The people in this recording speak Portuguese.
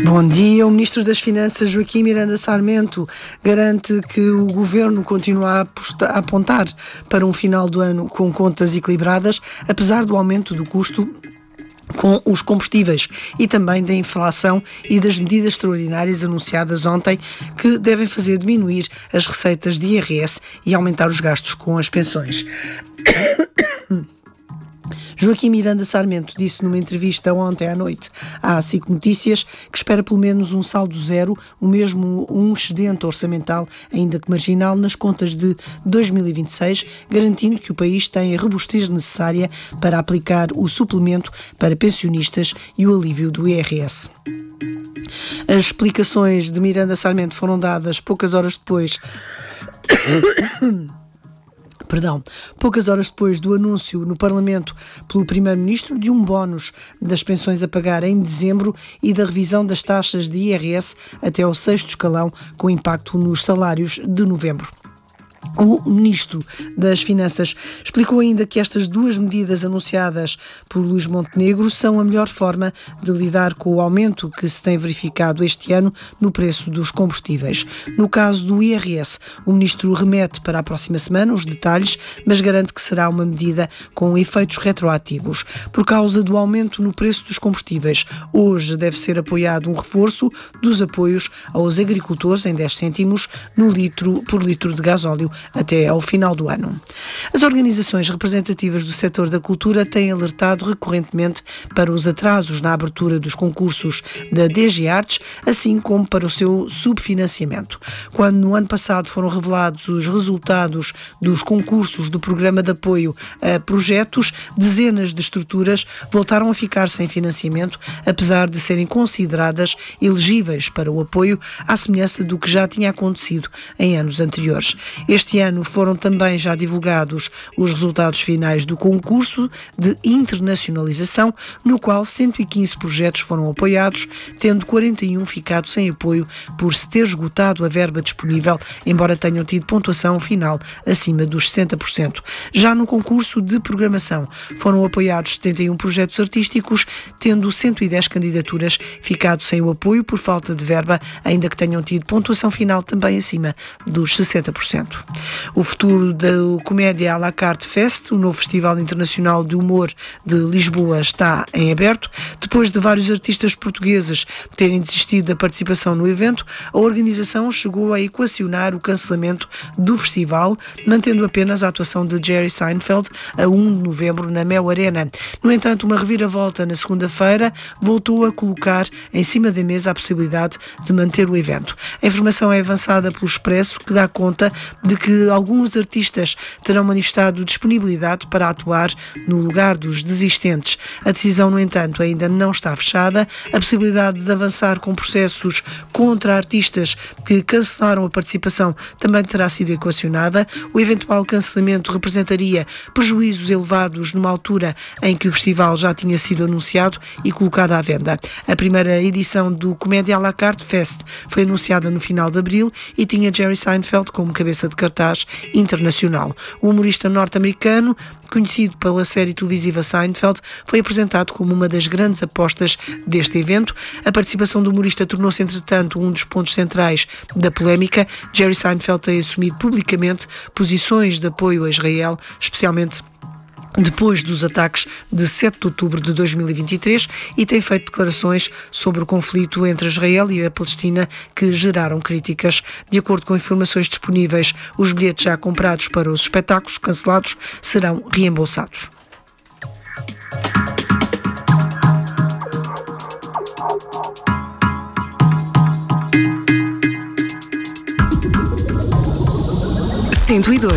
Bom dia. O Ministro das Finanças, Joaquim Miranda Sarmento, garante que o Governo continua a apontar para um final do ano com contas equilibradas, apesar do aumento do custo com os combustíveis e também da inflação e das medidas extraordinárias anunciadas ontem que devem fazer diminuir as receitas de IRS e aumentar os gastos com as pensões. Joaquim Miranda Sarmento disse numa entrevista ontem à noite à SIC Notícias que espera pelo menos um saldo zero, o mesmo um excedente orçamental, ainda que marginal, nas contas de 2026, garantindo que o país tem a robustez necessária para aplicar o suplemento para pensionistas e o alívio do IRS. As explicações de Miranda Sarmento foram dadas poucas horas depois do anúncio no Parlamento pelo Primeiro-Ministro de um bónus das pensões a pagar em dezembro e da revisão das taxas de IRS até ao 6º escalão, com impacto nos salários de novembro. O Ministro das Finanças explicou ainda que estas duas medidas anunciadas por Luís Montenegro são a melhor forma de lidar com o aumento que se tem verificado este ano no preço dos combustíveis. No caso do IRS, o Ministro remete para a próxima semana os detalhes, mas garante que será uma medida com efeitos retroativos. Por causa do aumento no preço dos combustíveis, hoje deve ser apoiado um reforço dos apoios aos agricultores em 10 cêntimos por litro de gasóleo até ao final do ano. As organizações representativas do setor da cultura têm alertado recorrentemente para os atrasos na abertura dos concursos da DG Artes, assim como para o seu subfinanciamento. Quando no ano passado foram revelados os resultados dos concursos do Programa de Apoio a Projetos, dezenas de estruturas voltaram a ficar sem financiamento, apesar de serem consideradas elegíveis para o apoio, à semelhança do que já tinha acontecido em anos anteriores. Este ano foram também já divulgados os resultados finais do concurso de internacionalização, no qual 115 projetos foram apoiados, tendo 41 ficado sem apoio por se ter esgotado a verba disponível, embora tenham tido pontuação final acima dos 60%. Já no concurso de programação foram apoiados 71 projetos artísticos, tendo 110 candidaturas ficado sem o apoio por falta de verba, ainda que tenham tido pontuação final também acima dos 60%. O futuro da Comédia à la Carte Fest, o novo Festival Internacional de Humor de Lisboa, está em aberto. Depois de vários artistas portugueses terem desistido da participação no evento, a organização chegou a equacionar o cancelamento do festival, mantendo apenas a atuação de Jerry Seinfeld a 1 de novembro na Mel Arena. No entanto, uma reviravolta na segunda-feira voltou a colocar em cima da mesa a possibilidade de manter o evento. A informação é avançada pelo Expresso, que dá conta de que alguns artistas terão manifestado disponibilidade para atuar no lugar dos desistentes. A decisão, no entanto, ainda não está fechada. A possibilidade de avançar com processos contra artistas que cancelaram a participação também terá sido equacionada. O eventual cancelamento representaria prejuízos elevados numa altura em que o festival já tinha sido anunciado e colocado à venda. A primeira edição do Comédia à la Carte Fest foi anunciada no final de abril e tinha Jerry Seinfeld como cabeça de cartaz internacional. O humorista norte-americano, conhecido pela série televisiva Seinfeld, foi apresentado como uma das grandes apostas deste evento. A participação do humorista tornou-se, entretanto, um dos pontos centrais da polémica. Jerry Seinfeld tem assumido publicamente posições de apoio a Israel, especialmente depois dos ataques de 7 de outubro de 2023, e tem feito declarações sobre o conflito entre Israel e a Palestina que geraram críticas. De acordo com informações disponíveis, os bilhetes já comprados para os espetáculos cancelados serão reembolsados.